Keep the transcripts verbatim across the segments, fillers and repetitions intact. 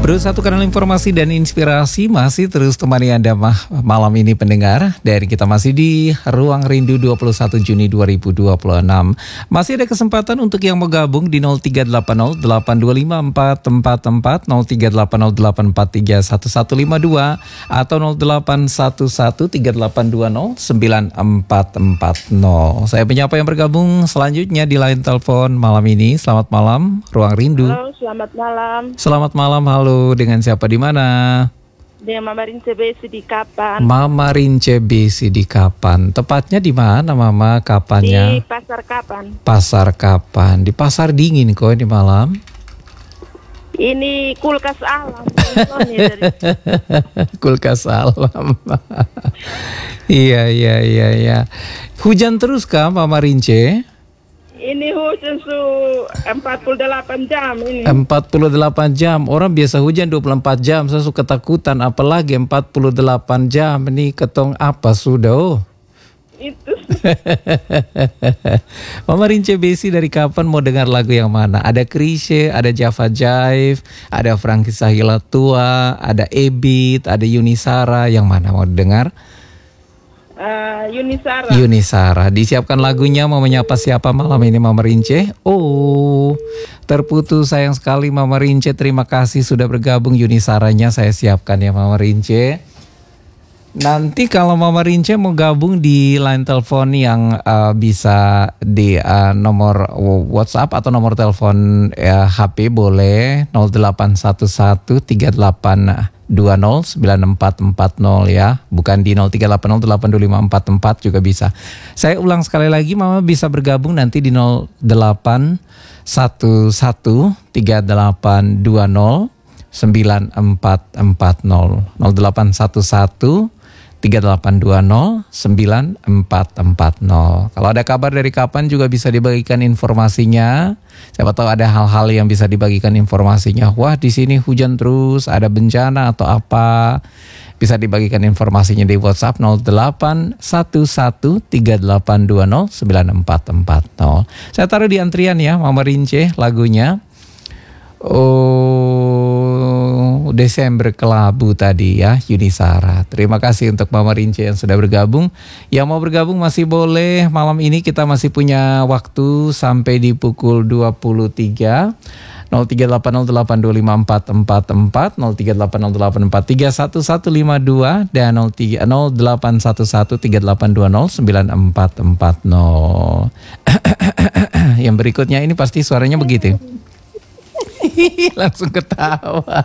Bro, satu kanal informasi dan inspirasi masih terus temani Anda mah malam ini pendengar. Dan kita masih di Ruang Rindu dua puluh satu Juni dua ribu dua puluh enam. Masih ada kesempatan untuk yang mau gabung di nol tiga delapan nol delapan dua lima empat empat empat, nol tiga delapan nol delapan empat tiga satu satu lima dua atau nol delapan satu satu tiga delapan dua nol sembilan empat empat nol. Saya penyapa yang bergabung selanjutnya di line telepon malam ini. Selamat malam, Ruang Rindu. Halo, selamat malam. Selamat malam, halo. Dengan siapa di mana? Dengan Mama Rince Besi di Kapan. Mama Rince Besi di Kapan. Tepatnya di mana, Mama? Kapannya? Di Pasar Kapan. Pasar Kapan. Di pasar dingin kok ini malam. Ini kulkas alam. Kulkas alam. Iya, iya, iya, iya. Hujan terus kah, Mama Rince? Ini hujan su empat puluh delapan jam ini. empat puluh delapan jam. Orang biasa hujan dua puluh empat jam. Saya suka ketakutan. Apalagi empat puluh delapan jam. Ini ketong apa sudah? Oh. Itu. Mama Rince Besi dari kapan mau dengar lagu yang mana? Ada Krisye, ada Java Jive, ada Frankie Sahila Tua, ada Ebit, ada Yunisara. Yang mana mau dengar? Uh, Yunisara. Yunisara. Disiapkan lagunya. Mau menyapa siapa malam ini, Mama Rince? Oh, terputus sayang sekali Mama Rince. Terima kasih sudah bergabung. Yunisaranya saya siapkan ya Mama Rince. Nanti kalau Mama Rince mau gabung di line telepon yang uh, bisa di uh, nomor WhatsApp atau nomor telepon uh, H P boleh nol delapan satu satu tiga delapan dua nol sembilan empat empat nol ya. Bukan di nol tiga delapan nol delapan dua lima empat empat juga bisa. Saya ulang sekali lagi, Mama bisa bergabung nanti di nol delapan satu satu tiga delapan dua nol sembilan empat empat nol, nol delapan satu satu tiga delapan dua nol sembilan empat empat nol. Kalau ada kabar dari kapan juga bisa dibagikan informasinya. Siapa tahu ada hal-hal yang bisa dibagikan informasinya. Wah, di sini hujan terus, ada bencana atau apa. Bisa dibagikan informasinya di WhatsApp nol delapan satu satu tiga delapan dua nol sembilan empat empat nol. Saya taruh di antrian ya, Mama Rince lagunya. Oh, Desember Kelabu tadi ya, Yunisara. Terima kasih untuk Mama Rince yang sudah bergabung. Yang mau bergabung masih boleh. Malam ini kita masih punya waktu sampai di pukul dua puluh tiga. nol tiga delapan nol delapan dua lima empat empat empat, nol tiga delapan nol delapan empat tiga satu satu lima dua dan nol delapan satu satu tiga delapan dua nol sembilan empat empat nol. Yang berikutnya ini pasti suaranya begitu. Langsung ketawa.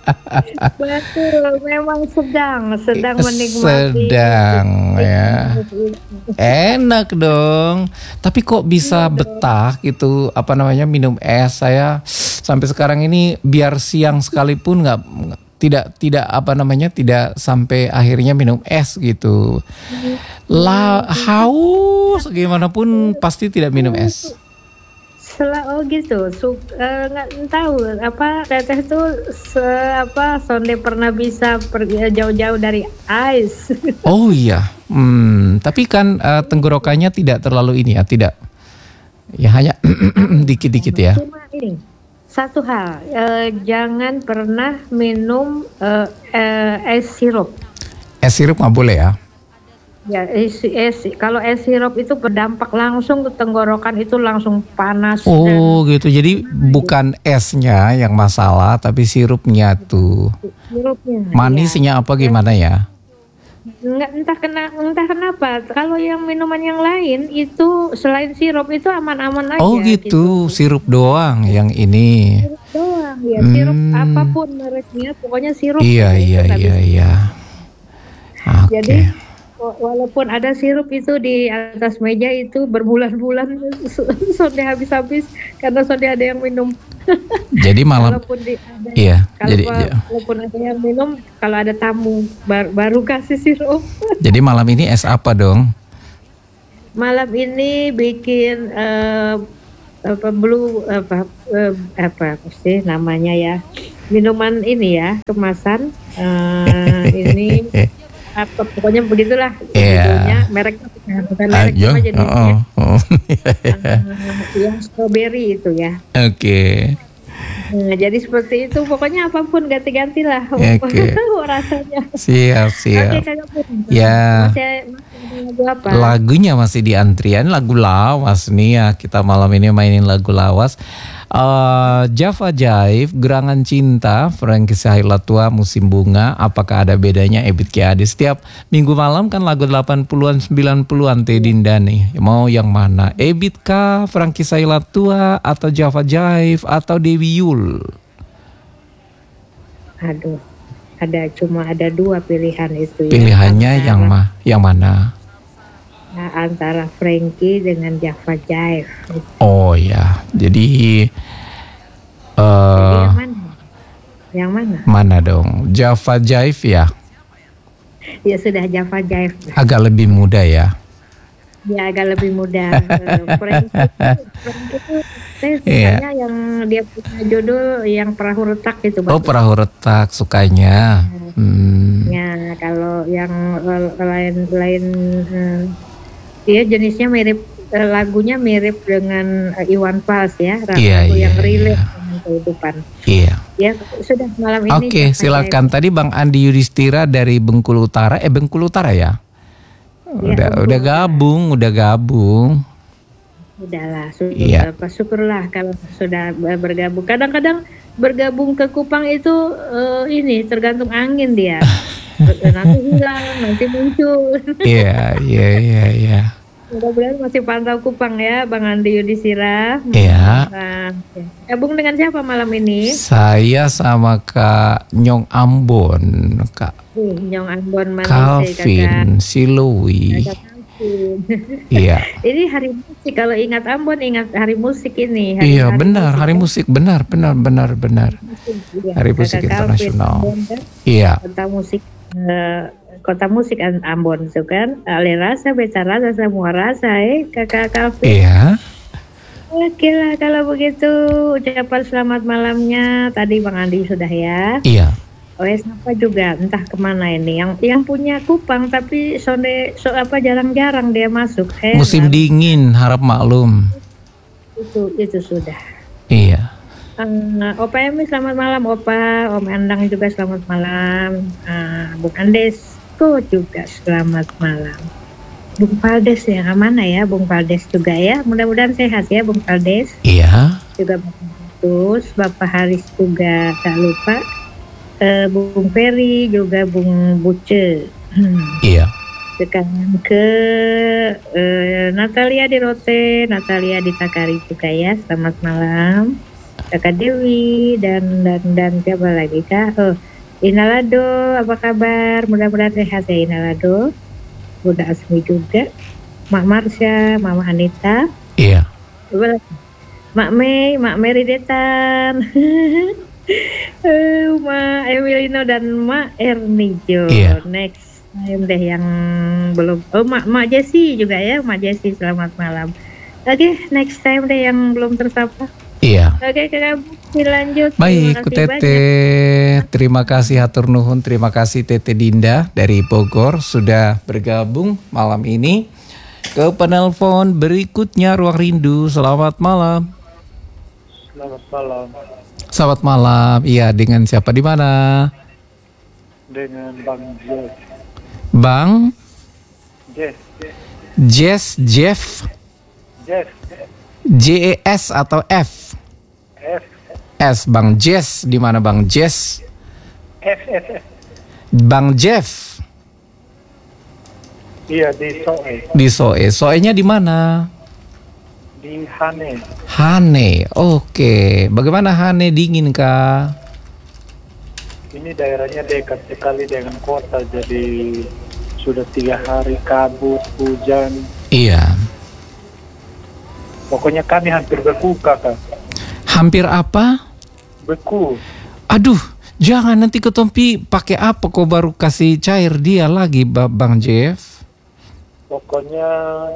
Betul, memang sedang sedang menikmati. Sedang ya. Enak dong. Tapi kok bisa betah gitu, apa namanya, minum es. Saya sampai sekarang ini biar siang sekalipun nggak tidak tidak apa namanya tidak sampai akhirnya minum es gitu. Lah haus gimana pun pasti tidak minum es. Sela oh gitu, nggak uh, tahu apa teteh tuh se, apa sonde pernah bisa pergi jauh-jauh dari ais. Oh iya, hmm, tapi kan uh, tenggorokannya tidak terlalu ini ya, tidak, ya hanya dikit-dikit ya. Cuma ini satu hal, uh, jangan pernah minum uh, uh, es sirup. Es sirup nggak boleh ya? Ya, es, es, kalau es sirup itu berdampak langsung ke tenggorokan, itu langsung panas. Oh dan, gitu, jadi bukan esnya yang masalah, tapi sirupnya tuh. Sirupnya. Manisnya ya. Apa gimana ya? Nggak, entah kena, entah kenapa. Kalau yang minuman yang lain itu selain sirup itu aman-aman aja. Oh gitu, gitu. Sirup doang yang ini. Sirup doang, ya hmm. Sirup apapun mereknya, pokoknya sirup. Iya iya iya iya. Oke. Okay. Jadi walaupun ada sirup itu di atas meja itu berbulan-bulan sonde habis-habis karena sonde ada yang minum. Jadi malam di, ada, iya kalau jadi walaupun ada yang minum, kalau ada tamu baru, baru kasih sirup. Jadi malam ini es apa dong? Malam ini bikin uh, apa blue apa uh, apa sih namanya ya, minuman ini ya, kemasan uh, ini atau pokoknya begitulah, yeah. Mereknya bukan merek cuma jadi oh, oh. uh, yang strawberry itu ya. Oke. Okay. Nah, jadi seperti itu, pokoknya apapun ganti-gantilah Oke. rasanya. Siap, Oke siap. Kakak Pur. Ya. Masih, masih ada lagu apa? Lagunya masih di antrian, lagu lawas nih ya. Kita malam ini mainin lagu lawas. Eh, Java Jive, Gerangan Cinta, Frankie Sahilatua, Musim Bunga, Apakah Ada Bedanya, Ebit G Ade. Setiap minggu malam kan lagu delapan puluhan sembilan puluhan Teh Dinda nih. Mau yang mana? Ebit kah, Frankie Sahilatua, atau Java Jive, atau Dewi Yul? Aduh, ada cuma ada dua pilihan itu ya. Pilihannya Antara- yang ma yang mana? Nah, antara Frankie dengan Java Jive. Oh ya, jadi Jadi eh yang mana? Yang mana? mana dong? Java Jive ya, Ya sudah Java Jive. agak lebih muda ya. Ya agak lebih mudah. Eh, Frankie Frankie itu saya Iya. sukanya yang dia punya judul yang Perahu Retak itu. Oh, bagus. Perahu Retak sukanya. Hmm. Ya kalau yang eh, lain-lain eh, dia jenisnya mirip, eh, lagunya mirip dengan eh, Iwan Fals ya, lagu Iya, iya, yang relate iya. dengan kehidupan. Iya. Ya sudah malam ini. Oke, Java silakan. Tadi Bang Andi Yudhistira dari Bengkulu Utara, eh Bengkulu Utara ya. Ya, Udah, Bengkulu udah Utara. gabung, udah gabung. Jive. Udahlah, syukur, Iya. apa, syukurlah kalau sudah eh, bergabung. Kadang-kadang bergabung ke Kupang itu eh, ini tergantung angin dia. Nanti hilang, nanti muncul. Iya, iya, iya, iya. Mudah-mudahan masih pantau Kupang ya, Bang Andi Yudhistira. Iya. Nah, gabung dengan siapa malam ini? Saya sama Kak Nyong Ambon, Kak Uh, Nyong Ambon Malaysia, Kakak. Calvin, Silowi. Kakak Calvin. Iya. Ini hari musik, kalau ingat Ambon ingat hari musik ini. Hari, Iya, benar, hari ya. musik, benar, benar, benar, benar. Iya, Hari musik Kakak internasional. Calvin, Ambon, kan? Iya. Kota musik, eh, kota musik An- Ambon itu kan. Ale rasa, beca rasa, semua rasa eh Kakak Calvin. Iya. Oke lah kalau begitu, ucapan selamat malamnya tadi Bang Andi sudah ya. Iya. O S apa juga entah kemana ini yang yang punya Kupang tapi sonde so apa jarang-jarang dia masuk. Eh, Musim nah, dingin, harap maklum. itu itu sudah. Iya. Uh, Opa Emi selamat malam Opa, Om Andang juga selamat malam, uh, Bung Andesku juga selamat malam. Bung Valdes ya mana ya Bung Valdes juga ya, mudah-mudahan sehat ya Bung Valdes. Iya. Juga Bapak Putus, Bapak Haris juga tak lupa. Uh, Bung Ferry juga Bung Buce. Hmm. Iya. Sekarang ke uh, Natalia di Rote, Natalia di Takari juga ya. Selamat malam. Kakak Dewi dan dan dan siapa lagi kak? Oh, Inalado, apa kabar? Mudah-mudahan sehat ya Inalado. Bunda Asmi juga. Mak Marsha, Mama Anita. Iya. Siapa lagi? Mak Mei, Mak Mary Detan. Eh, Ma Emilino dan Mak Ernijo. Iya. Next time deh yang belum. Oh, Mak Mak Jessi juga ya, Mak Jessi selamat malam. Oke, next time deh yang belum tersapa. Iya. Oke, Kakak lanjut. Baik, Ku Terima kasih Tete. banyak. Terima kasih hatur nuhun, terima kasih Tete Dinda dari Bogor sudah bergabung malam ini. Ke penelpon berikutnya Ruang Rindu. Selamat malam. Selamat malam Selamat malam. Iya, dengan siapa di mana? dengan Bang Jeff. Bang Jeff, Jess Jeff Jeff, J E S atau F? F, S. Bang Jess di mana Bang Jess? F, F, F. Bang Jeff Iya di Soe, di Soe. Soe-nya di mana? di Hane. Hane. Oke. Bagaimana Hane, dingin kah? Ini daerahnya dekat sekali dengan kota, jadi sudah tiga hari kabut, hujan. Iya. Pokoknya kami hampir beku kakak. Hampir apa? Beku. Aduh, jangan nanti ketompi pakai apa kau baru kasih cair dia lagi Ba- Bang Jeff. Pokoknya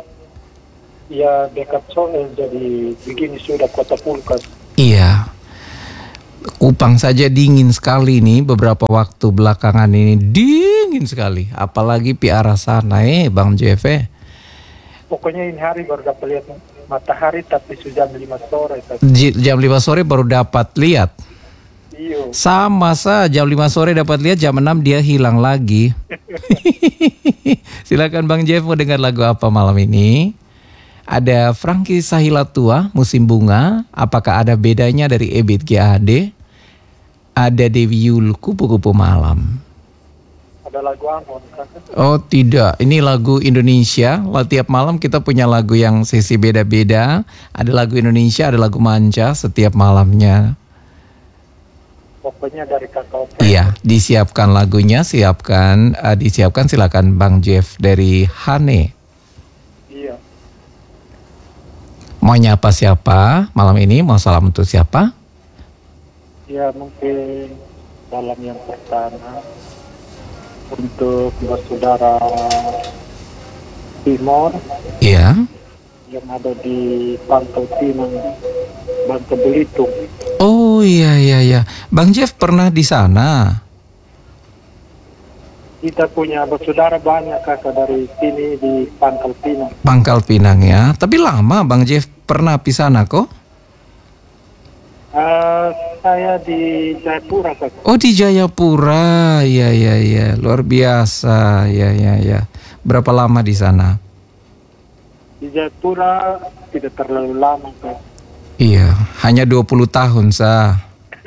ya dekat Soe, jadi begini sudah kota Pulkas. Iya. Kupang saja dingin sekali nih beberapa waktu belakangan ini, dingin sekali. Apalagi pi arah sana eh Bang Jeff eh. Pokoknya ini hari baru dapat lihat matahari tapi sudah jam lima sore. Kak. J- jam lima sore baru dapat lihat. Iyo. Sama sa, jam lima sore dapat lihat, jam enam dia hilang lagi. Silakan Bang Jeff, mau dengar lagu apa malam ini? Ada Frankie Sahilatua, Musim Bunga. Apakah ada bedanya dari Ebit G A D? Ada Dewi Yul, Kupu-Kupu Malam. Ada lagu Amon, Kak? Oh tidak, ini lagu Indonesia. Tiap malam kita punya lagu yang sesi beda-beda. Ada lagu Indonesia, ada lagu manca setiap malamnya. Pokoknya dari Kakak. Iya, disiapkan lagunya, siapkan, uh, disiapkan silakan Bang Jeff dari Hane. Iya. Mau nyapa siapa malam ini? Mau salam untuk siapa? Ya mungkin dalam yang pertama untuk bersaudara Timor Iya. yang ada di Pangkal Pinang, Bangka Belitung. Oh iya iya iya. Bang Jeff pernah di sana? Kita punya bersaudara banyak kakak dari sini di Pangkal Pinang. Pangkal Pinang ya. Tapi lama Bang Jeff pernah di sana kok? Uh, saya di Jayapura kakak. Oh di Jayapura. Iya iya iya. Luar biasa. Iya iya iya. Berapa lama di sana? Di Jayapura tidak terlalu lama kak. Iya, hanya dua puluh tahun sah.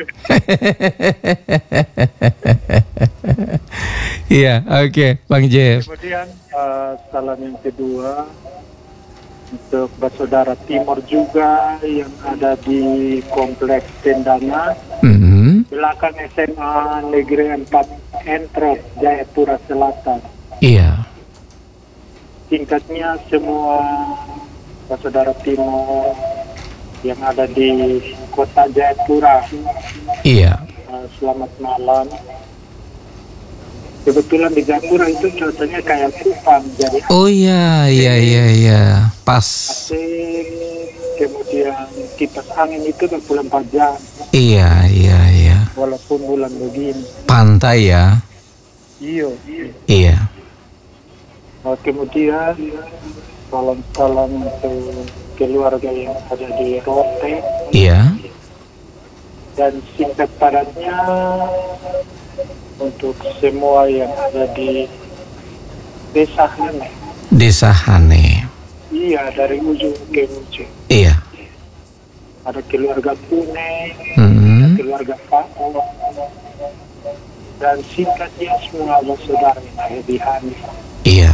Iya, oke, okay, Bang Jeff. Kemudian uh, salam yang kedua untuk bersaudara Timur juga yang ada di Kompleks Tendana, Mm-hmm. belakang S M A Negeri empat Entrop, Jayapura Selatan. Iya. Singkatnya semua bersaudara Timur yang ada di kota Jayapura. Iya. Uh, selamat malam. Kebetulan di Jayapura itu cuacanya kayak Kupang, jadi Oh iya, iya, iya, iya. Pas. asing, kemudian kipas angin itu dua puluh empat jam, Iya, iya, iya. walaupun bulan begini. Pantai ya. Iyo. Iya. Nah, kemudian salam-salam untuk keluarga yang ada di Rote, Iya. dan singkat padatnya untuk semua yang ada di Desa Hane. Desa Hane. Iya, dari ujung ke ujung. Iya. Ada keluarga Kune, Hmm. keluarga Fao, dan singkatnya semua bersaudara yang ada di Hane. Iya.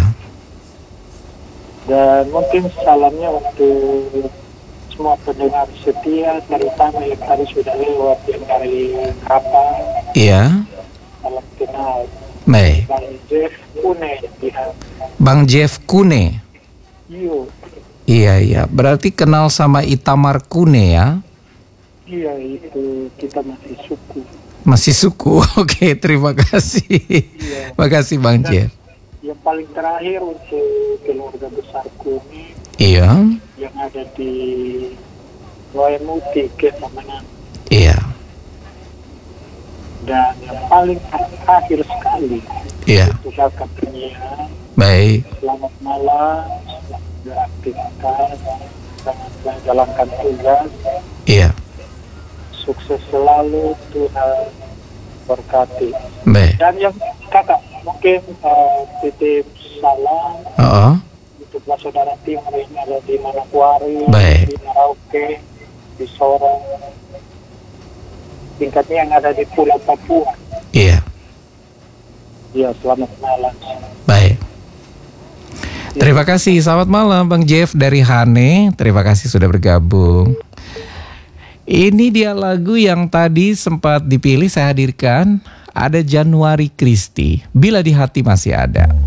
Dan mungkin salamnya untuk semua pendengar setia, terutama yang tadi sudah lewat, yang dari kapal. Iya. Salam kenal. Baik. Bang Jeff Kune di Hane. Bang Jeff Kune. Iyo. Iya, iya. Berarti kenal sama Itamar Kune ya? Iya, itu kita masih suku. Masih suku. Oke, terima kasih. Iya. Makasih Bang Dan Jeff. yang paling terakhir untuk keluarga besar Kune Iya. yang ada di Waimuti, Kemenang. Iya. Dan yang paling terakhir sekali Iya. untuk kakak penyiar, Baik. selamat malam, selamat beraktivitas, selamat menjalankan tugas, Iya. sukses selalu, Tuhan berkati. Baik. Dan yang kakak mungkin uh, titip salam Oh. untuk saudara Timur yang ada di Manokwari, Baik. di Merauke, di Sorong, tingkatnya yang ada di Pulau Papua. Iya. Ya, selamat malam. Baik. Terima kasih. Selamat malam Bang Jeff dari Hane. Terima kasih sudah bergabung. Ini dia lagu yang tadi sempat dipilih saya hadirkan. Ada Januari Kristi, Bila di Hati Masih Ada.